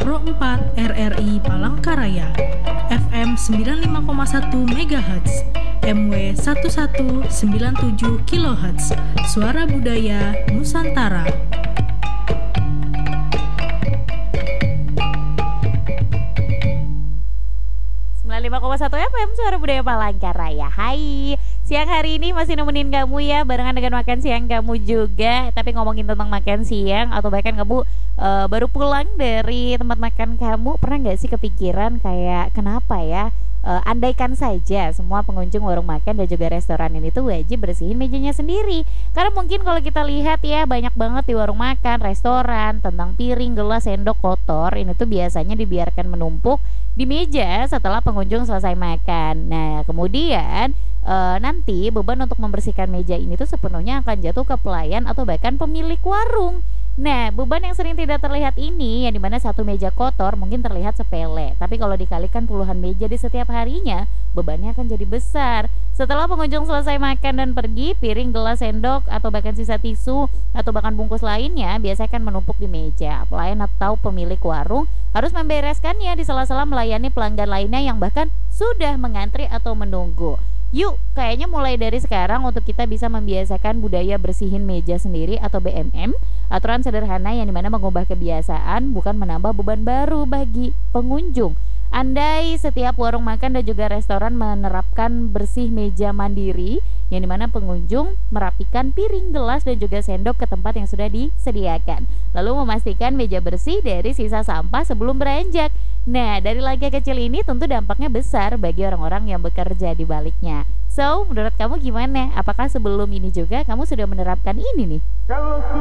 Pro 4 RRI Palangkaraya, FM 95,1 MHz, MW 1197 kHz, Suara Budaya Nusantara. satu FM Suara Budaya Palangkaraya. Hai, siang hari ini masih nemenin kamu ya, barengan dengan makan siang kamu juga. Tapi ngomongin tentang makan siang, atau bahkan kamu baru pulang dari tempat makan kamu, pernah gak sih kepikiran kayak kenapa ya, andaikan saja semua pengunjung warung makan dan juga restoran ini tuh wajib bersihin mejanya sendiri. Karena mungkin kalau kita lihat ya, banyak banget di warung makan, restoran, tentang piring, gelas, sendok kotor ini tuh biasanya dibiarkan menumpuk di meja setelah pengunjung selesai makan. Nah, kemudian nanti beban untuk membersihkan meja ini tuh sepenuhnya akan jatuh ke pelayan atau bahkan pemilik warung. Nah, beban yang sering tidak terlihat ini, yang dimana satu meja kotor mungkin terlihat sepele, tapi kalau dikalikan puluhan meja di setiap harinya, bebannya akan jadi besar. Setelah pengunjung selesai makan dan pergi, piring, gelas, sendok, atau bahkan sisa tisu, atau bahkan bungkus lainnya biasanya akan menumpuk di meja. Pelayan atau pemilik warung harus membereskannya di sela-sela melayani pelanggan lainnya yang bahkan sudah mengantri atau menunggu. Yuk, kayaknya mulai dari sekarang untuk kita bisa membiasakan budaya bersihin meja sendiri atau BMM. Aturan sederhana yang dimana mengubah kebiasaan, bukan menambah beban baru bagi pengunjung. Andai setiap warung makan dan juga restoran menerapkan bersih meja mandiri, yang dimana pengunjung merapikan piring, gelas, dan juga sendok ke tempat yang sudah disediakan, lalu memastikan meja bersih dari sisa sampah sebelum beranjak. Nah, dari langkah kecil ini tentu dampaknya besar bagi orang-orang yang bekerja di baliknya. So, menurut kamu gimana? Apakah sebelum ini juga kamu sudah menerapkan ini nih?